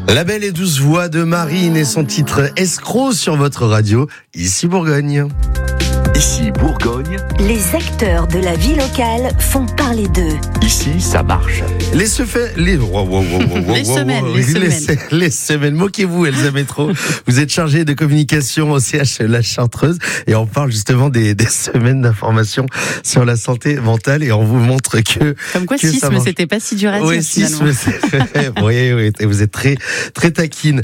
La belle et douce voix de Marine et son titre Escroc sur votre radio, ici Bourgogne. Ici Bourgogne, Les acteurs de la vie locale font parler d'eux. ici ça marche. Les semaines. Moquez-vous, Elsa Métro. Vous êtes chargée de communication au CH La Chartreuse et on parle justement des semaines d'information sur la santé mentale et on vous montre que... Comme quoi, que ça sisme, marche. c'était pas si dur à dire. Oui, finalement. sisme, oui, et vous êtes très, très taquine.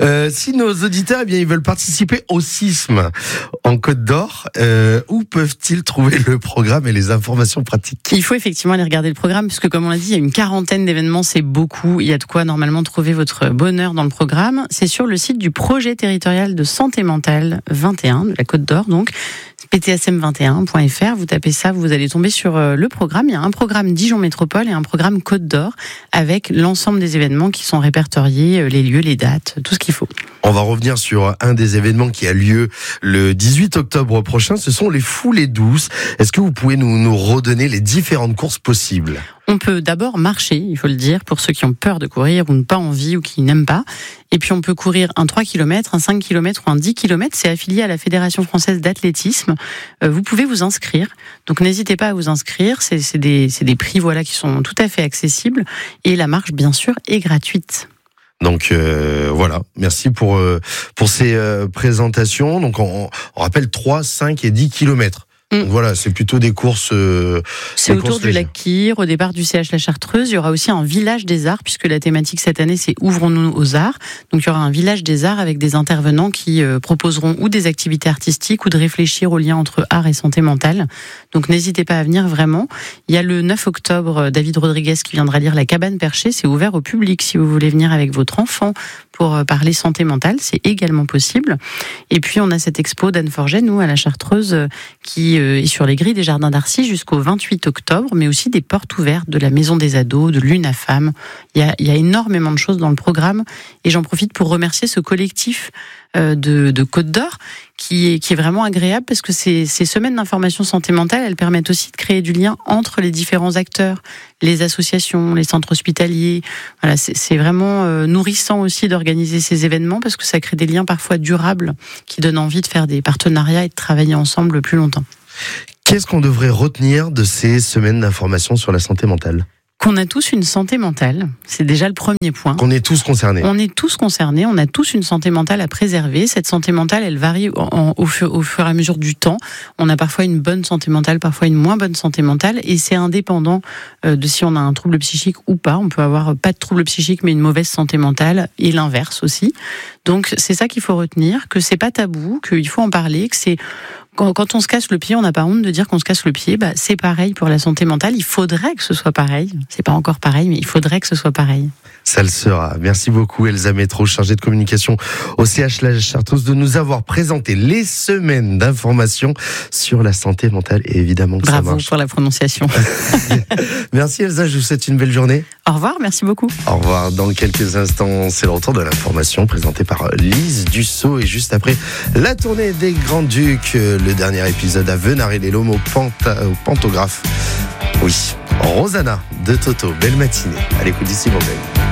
Si nos auditeurs, eh bien, ils veulent participer au sisme en Côte d'Or, où peuvent-ils trouver le programme et les informations pratiques? Il faut effectivement aller regarder le programme, puisque comme on l'a dit, il y a une quarantaine d'événements, c'est beaucoup. Il y a de quoi normalement trouver votre bonheur dans le programme. C'est sur le site du projet territorial de santé mentale 21 de la Côte d'Or, donc ptsm21.fr. Vous tapez ça, vous allez tomber sur le programme. Il y a un programme Dijon Métropole et un programme Côte d'Or avec l'ensemble des événements qui sont répertoriés, les lieux, les dates, tout ce qu'il faut. On va revenir sur un des événements qui a lieu le 18 octobre prochain. Ce sont les foulées douces. Est-ce que vous pouvez nous redonner les différentes courses possibles? On peut d'abord marcher, il faut le dire, pour ceux qui ont peur de courir ou pas envie ou qui n'aiment pas. Et puis on peut courir un 3 km, un 5 km ou un 10 km. C'est affilié à la Fédération française d'athlétisme. Vous pouvez vous inscrire. Donc n'hésitez pas à vous inscrire. C'est des prix qui sont tout à fait accessibles. Et la marche, bien sûr, est gratuite. Donc voilà, merci pour ces présentations. Donc on rappelle 3, 5 et 10 km. Donc voilà, c'est plutôt des courses. C'est autour du lac Kyr, au départ du CH La Chartreuse. Il y aura aussi un village des arts, puisque la thématique cette année, c'est Ouvrons-nous aux arts. Donc il y aura un village des arts avec des intervenants qui proposeront ou des activités artistiques ou de réfléchir au lien entre art et santé mentale. Donc n'hésitez pas à venir vraiment. Il y a le 9 octobre, David Rodriguez qui viendra lire La Cabane Perchée. C'est ouvert au public si vous voulez venir avec votre enfant pour parler santé mentale. C'est également possible. Et puis on a cette expo d'Anne Forget, nous, à La Chartreuse, qui est sur les grilles des Jardins d'Arcy jusqu'au 28 octobre, mais aussi des portes ouvertes de la Maison des Ados, de l'UNAFAM. Il y a énormément de choses dans le programme et j'en profite pour remercier ce collectif de Côte d'Or qui est vraiment agréable parce que ces semaines d'information santé mentale, elles permettent aussi de créer du lien entre les différents acteurs, les associations, les centres hospitaliers. Voilà, c'est vraiment nourrissant aussi d'organiser ces événements parce que ça crée des liens parfois durables qui donnent envie de faire des partenariats et de travailler ensemble plus longtemps. Qu'est-ce qu'on devrait retenir de ces semaines d'information sur la santé mentale? Qu'on a tous une santé mentale, c'est déjà le premier point. Qu'on est tous concernés. On est tous concernés, on a tous une santé mentale à préserver. Cette santé mentale, elle varie au fur et à mesure du temps. On a parfois une bonne santé mentale, parfois une moins bonne santé mentale, et c'est indépendant de si on a un trouble psychique ou pas. On peut avoir pas de trouble psychique, mais une mauvaise santé mentale, et l'inverse aussi. Donc c'est ça qu'il faut retenir, que c'est pas tabou, qu'il faut en parler, que c'est... Quand on se casse le pied, on n'a pas honte de dire qu'on se casse le pied. C'est pareil pour la santé mentale. Il faudrait que ce soit pareil. C'est pas encore pareil, mais il faudrait que ce soit pareil. Ça le sera. Merci beaucoup, Elsa Métro, chargée de communication au CH La Chartreuse, de nous avoir présenté les semaines d'information sur la santé mentale. Et évidemment que bravo ça marche. Pour la prononciation. Merci Elsa, je vous souhaite une belle journée. Au revoir, merci beaucoup. Au revoir. Dans quelques instants, c'est le retour de l'information présentée par Lise Dussault. Et juste après, la tournée des Grands Ducs, le dernier épisode à Venaré-les-Laumes au Pantographe. Oui, Rosanna de Toto. Belle matinée. À l'écoute d'ici Bourgogne.